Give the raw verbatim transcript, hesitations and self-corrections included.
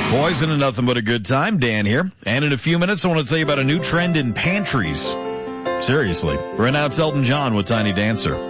Poison and nothing but a good time. Dan here. And in a few minutes, I want to tell you about a new trend in pantries. Seriously. Right now, it's Elton John with Tiny Dancer.